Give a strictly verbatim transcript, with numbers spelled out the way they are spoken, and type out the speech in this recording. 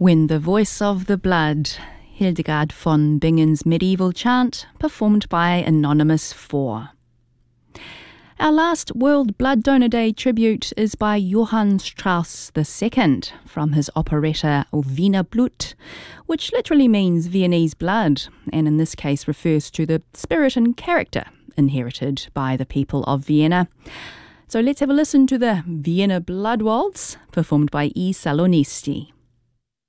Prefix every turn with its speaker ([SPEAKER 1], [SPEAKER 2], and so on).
[SPEAKER 1] When the Voice of the Blood, Hildegard von Bingen's medieval chant, performed by Anonymous four. Our last World Blood Donor Day tribute is by Johann Strauss the Second from his operetta Wiener Blut, which literally means Viennese blood, and in this case refers to the spirit and character inherited by the people of Vienna. So let's have a listen to the Wiener Blood Waltz, performed by I Salonisti.